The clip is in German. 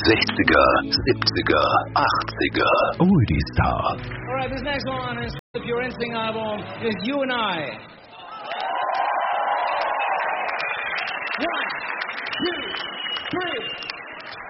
60er, 70er, 80er. Oldie Star. All right, this next one is the Pure Instinct album is You and I.